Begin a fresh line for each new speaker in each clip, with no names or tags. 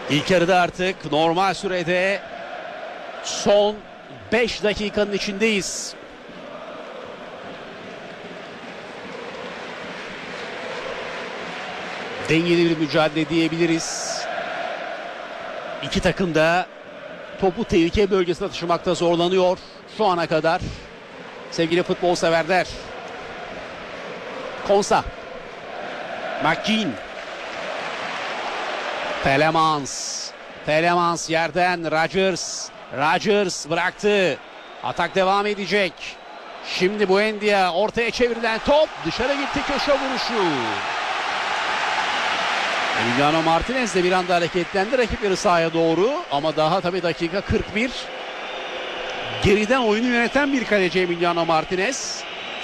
İlk yarıda artık normal sürede son 5 dakikanın içindeyiz. Dengeli bir mücadele diyebiliriz. İki takım da topu tehlike bölgesine taşımakta zorlanıyor şu ana kadar. Sevgili futbol severler. Konsa. McGinn. Telemans yerden Rodgers. Rodgers bıraktı. Atak devam edecek. Şimdi Buendia, ortaya çevrilen top dışarı gitti, köşe vuruşu. Emiliano Martinez de bir anda hareketlendi rakipleri sahaya doğru, ama daha tabii dakika 41. Geriden oyunu yöneten bir kaleci Emiliano Martinez.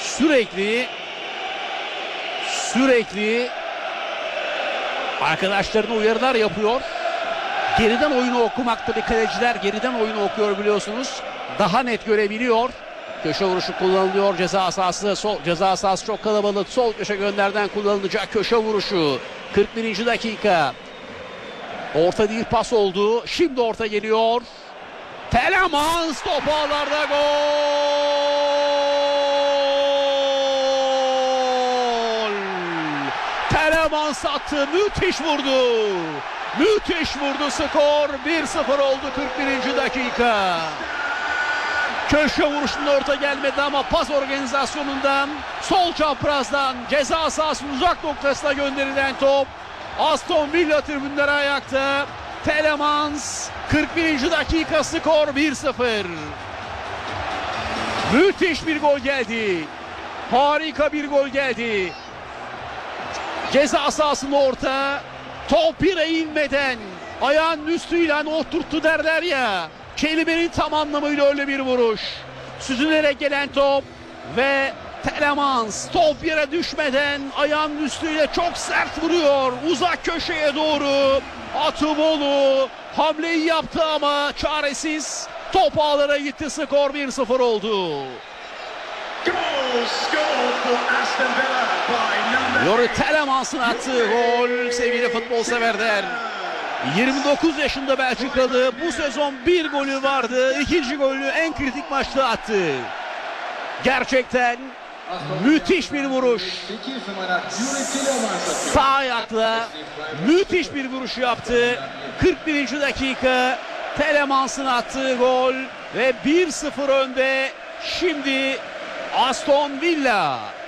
Sürekli arkadaşlarına uyarılar yapıyor. Geriden oyunu okumakta, bir kaleciler geriden oyunu okuyor biliyorsunuz. Daha net görebiliyor. Köşe vuruşu kullanılıyor. Ceza sahası çok kalabalık. Sol köşe gönderden kullanılacak köşe vuruşu. 41. dakika. Orta değil, pas oldu. Şimdi orta geliyor. Telemans, top ağlarda, gol! Telemans attı. Müthiş vurdu. Skor 1-0 oldu 41. dakika. Köşe vuruşunda orta gelmedi ama pas organizasyonundan, sol çaprazdan ceza sahasının uzak noktasına gönderilen top. Aston Villa tribünleri ayakta. Telemans, 41. dakika, skor 1-0. Müthiş bir gol geldi. Harika bir gol geldi. Ceza sahasında orta. Top yere inmeden ayağının üstüyle oturttu derler ya. Kelimenin tam anlamıyla öyle bir vuruş. Süzülerek gelen top ve Telemans top yere düşmeden ayağının üstüyle çok sert vuruyor. Uzak köşeye doğru Atubolu hamleyi yaptı ama çaresiz. Top ağlara gitti, skor 1-0 oldu. Youri Telemans'ın attığı gol sevgili futbol severler. 29 yaşında Belçikalı, bu sezon bir golü vardı. İkinci golü en kritik maçta attı. Gerçekten müthiş bir vuruş. Sağ ayakla müthiş bir vuruş yaptı. 41. dakika Telemans'ın attığı gol ve 1-0 önde şimdi Aston Villa.